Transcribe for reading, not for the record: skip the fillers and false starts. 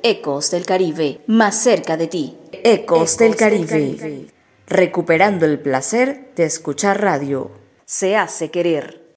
Ecos del Caribe, más cerca de ti. Ecos del Caribe, recuperando el placer de escuchar radio. Se hace querer.